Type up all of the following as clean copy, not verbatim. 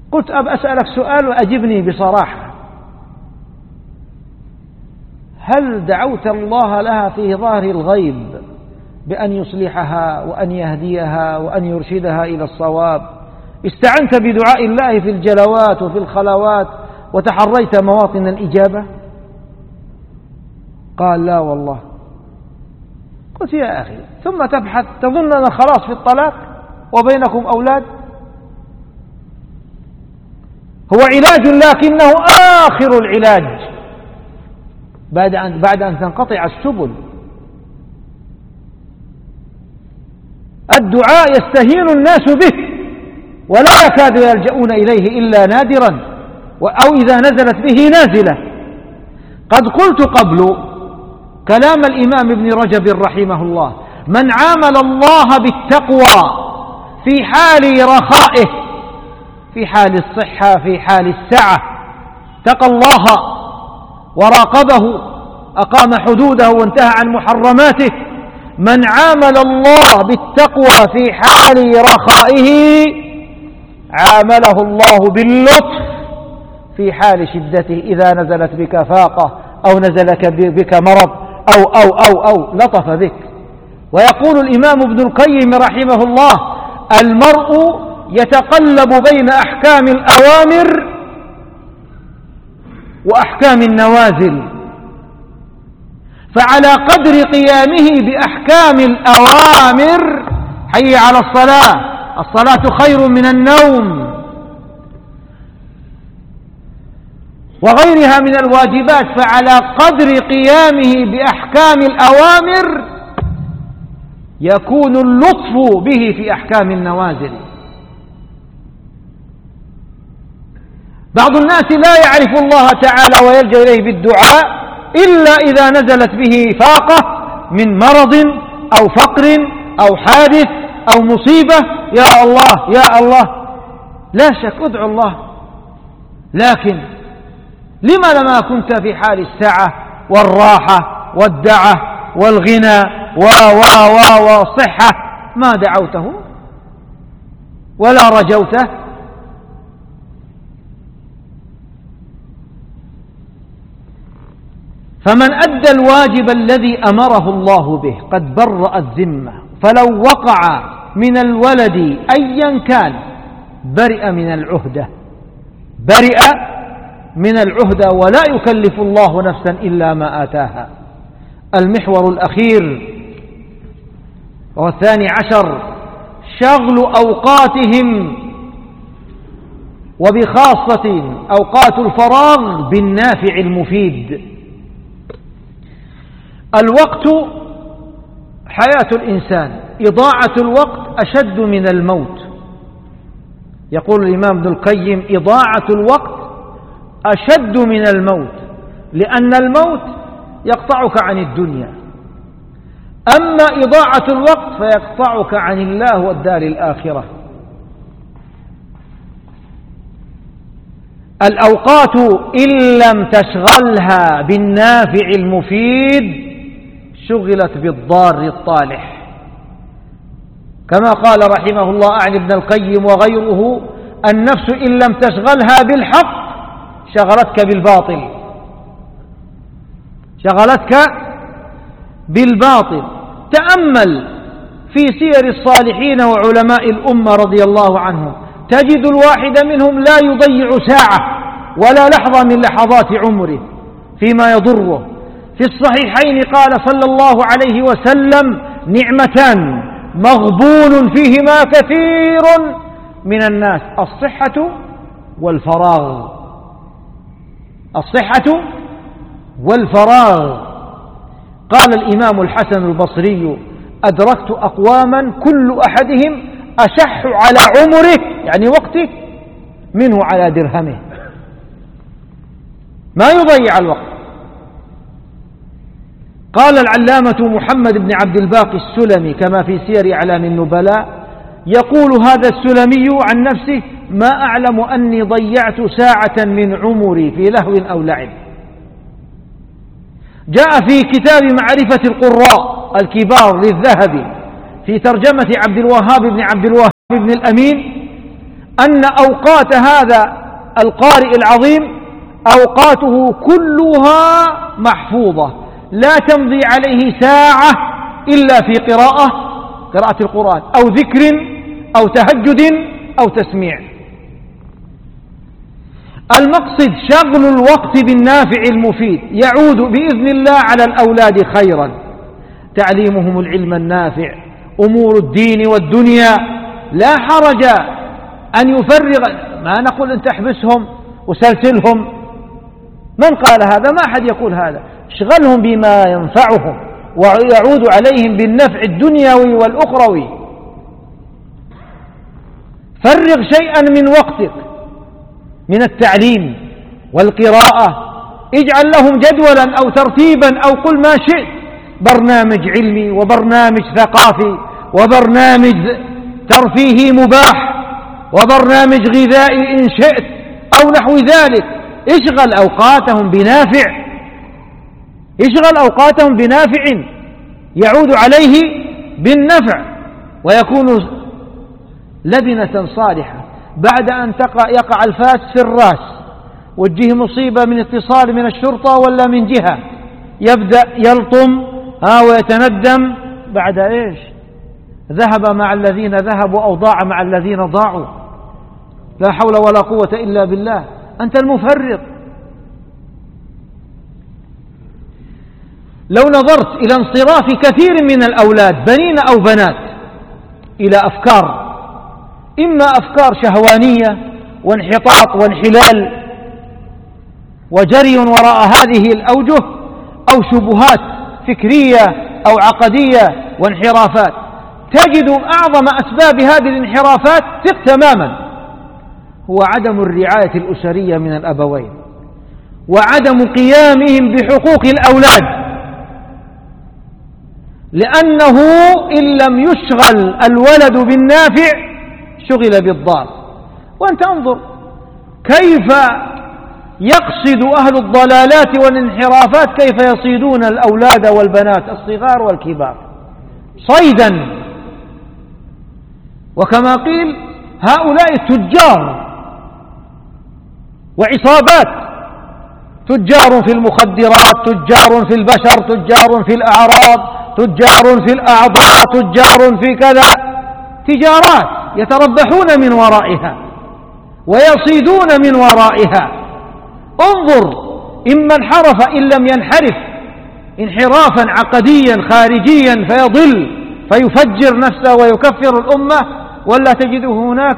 قلت أسألك سؤال وأجبني بصراحة، هل دعوت الله لها في ظاهر الغيب بأن يصلحها وأن يهديها وأن يرشدها إلى الصواب؟ استعنت بدعاء الله في الجلوات وفي الخلوات وتحريت مواطن الإجابة؟ قال لا والله. قلت يا أخي ثم تبحث تظننا خلاص في الطلاق وبينكم أولاد؟ هو علاج لكنه آخر العلاج بعد أن تنقطع السبل. الدعاء يستهين الناس به ولا يكاد يلجؤون إليه إلا نادرا أو إذا نزلت به نازلة. قد قلت قبل كلام الإمام ابن رجب رحمه الله: من عامل الله بالتقوى في حال رخائه، في حال الصحة، في حال السعة، اتقى الله وراقبه، أقام حدوده وانتهى عن محرماته. من عامل الله بالتقوى في حال رخائه عامله الله باللطف في حال شدته، إذا نزلت بك فاقة أو نزلك بك مرض أو لطف بك. ويقول الإمام ابن القيم رحمه الله: المرء يتقلب بين أحكام الأوامر وأحكام النوازل، فعلى قدر قيامه بأحكام الأوامر: حي على الصلاة، الصلاة خير من النوم، وغيرها من الواجبات، فعلى قدر قيامه بأحكام الأوامر يكون اللطف به في أحكام النوازل. بعض الناس لا يعرف الله تعالى ويلجأ إليه بالدعاء إلا إذا نزلت به فاقة من مرض أو فقر أو حادث أو مصيبة: يا الله يا الله. لا شك ادعو الله، لكن لما كنت في حال السعة والراحة والدعة والغنى والصحة ما دعوته ولا رجوته؟ فمن أدى الواجب الذي أمره الله به قد برأ الذمة، فلو وقع من الولد أيا كان برئ من العهدة، ولا يكلف الله نفسا إلا ما آتاها. المحور الأخير وهو 12: شغل أوقاتهم وبخاصة أوقات الفراغ بالنافع المفيد. الوقت حياة الإنسان، إضاعة الوقت أشد من الموت. يقول الإمام ابن القيم: إضاعة الوقت أشد من الموت، لأن الموت يقطعك عن الدنيا، أما إضاعة الوقت فيقطعك عن الله والدار الآخرة. الأوقات إن لم تشغلها بالنافع المفيد شغلت بالضار الطالح، كما قال رحمه الله عن ابن القيم وغيره: النفس إن لم تشغلها بالحق شغلتك بالباطل. تأمل في سير الصالحين وعلماء الأمة رضي الله عنهم، تجد الواحد منهم لا يضيع ساعة ولا لحظة من لحظات عمره فيما يضره. في الصحيحين قال صلى الله عليه وسلم: نعمتان مغبون فيهما كثير من الناس: الصحة والفراغ. قال الإمام الحسن البصري: أدركت أقواما كل أحدهم أشح على عمره، يعني وقته، منه على درهمه، ما يضيع الوقت. قال العلامة محمد بن عبد الباقي السلمي كما في سير أعلام النبلاء، يقول هذا السلمي عن نفسه: ما أعلم أني ضيعت ساعة من عمري في لهو أو لعب. جاء في كتاب معرفة القراء الكبار للذهبي في ترجمة عبد الوهاب بن الأمين أن أوقات هذا القارئ العظيم أوقاته كلها محفوظة، لا تمضي عليه ساعة إلا في قراءة القرآن أو ذكر أو تهجد أو تسميع. المقصد شغل الوقت بالنافع المفيد يعود بإذن الله على الأولاد خيرا، تعليمهم العلم النافع، أمور الدين والدنيا، لا حرج أن يفرغ، ما نقول أن تحبسهم وسلسلهم، من قال هذا؟ ما أحد يقول هذا، اشغلهم بما ينفعهم ويعود عليهم بالنفع الدنيوي والأخروي. فرغ شيئا من وقتك من التعليم والقراءة، اجعل لهم جدولا أو ترتيبا أو قل ما شئت، برنامج علمي وبرنامج ثقافي وبرنامج ترفيهي مباح وبرنامج غذائي إن شئت أو نحو ذلك. اشغل أوقاتهم بنافع، اشغل أوقاتهم بنافع يعود عليه بالنفع ويكون لبنة صالحة. بعد أن يقع الفاس في الرأس وتجيه مصيبة من اتصال من الشرطة ولا من جهة، يبدأ يلطم ويتندم بعد إيش؟ ذهب مع الذين ذهبوا أو ضاع مع الذين ضاعوا. لا حول ولا قوة إلا بالله، أنت المفرط. لو نظرت إلى انصراف كثير من الأولاد بنين أو بنات إلى أفكار، إما أفكار شهوانية وانحطاط وانحلال وجري وراء هذه الأوجه، أو شبهات فكرية أو عقدية وانحرافات، تجد أعظم أسباب هذه الانحرافات تماما هو عدم الرعاية الأسرية من الأبوين وعدم قيامهم بحقوق الأولاد، لأنه إن لم يشغل الولد بالنافع شغل بالضار. وأنت انظر كيف يقصد أهل الضلالات والانحرافات، كيف يصيدون الأولاد والبنات الصغار والكبار صيدا. وكما قيل هؤلاء تجار وعصابات، تجار في المخدرات، تجار في البشر، تجار في الأعراض، تجار في الأعضاء، تجار في كذا، تجارات يتربحون من ورائها ويصيدون من ورائها. انظر إما انحرف إن لم ينحرف انحرافا عقديا خارجيا فيضل فيفجر نفسه ويكفر الأمة، ولا تجده هناك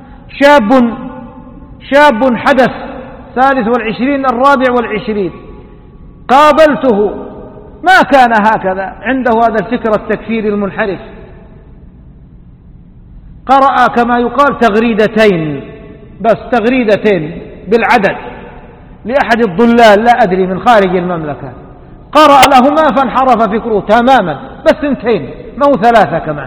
شاب حدث 23 24 قابلته ما كان هكذا، عنده هذا الفكر التكفيري المنحرف، قرأ كما يقال تغريدتين، بس تغريدتين بالعدد لأحد الضلال لا أدري من خارج المملكة، قرأ لهما فانحرف فكره تماما، بس 2 ما هو 3 كمان،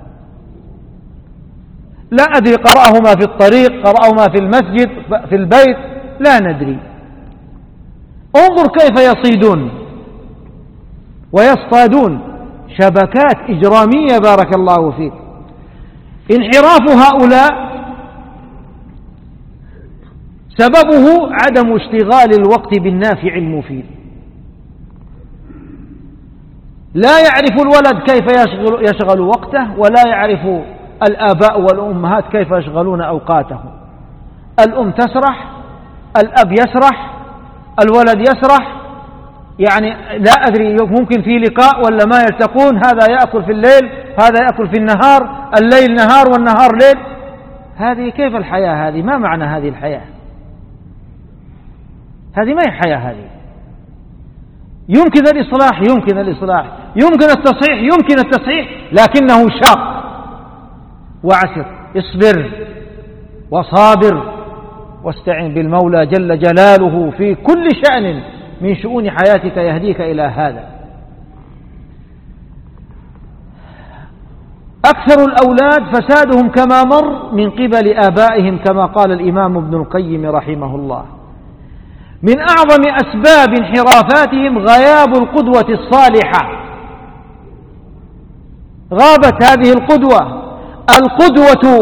لا أدري قرأهما في الطريق، قرأهما في المسجد، في البيت، لا ندري. انظر كيف يصيدون ويصطادون، شبكات إجرامية بارك الله فيك. انحراف هؤلاء سببه عدم اشتغال الوقت بالنافع المفيد. لا يعرف الولد كيف يشغل وقته، ولا يعرف الآباء والأمهات كيف يشغلون أوقاتهم. الأم تسرح، الأب يسرح، الولد يسرح، يعني لا أدري ممكن في لقاء ولا ما يلتقون، هذا يأكل في الليل، هذا يأكل في النهار، الليل نهار والنهار ليل. هذه كيف الحياة هذه؟ ما معنى هذه الحياة؟ هذه ما هي حياة. هذه يمكن الإصلاح، يمكن الإصلاح، يمكن التصحيح، يمكن التصحيح، لكنه شاق وعسر. اصبر وصابر واستعن بالمولى جل جلاله في كل شأن من شؤون حياتك يهديك إلى هذا. أكثر الأولاد فسادهم كما مر من قبل آبائهم، كما قال الإمام ابن القيم رحمه الله. من أعظم أسباب انحرافاتهم غياب القدوة الصالحة، غابت هذه القدوة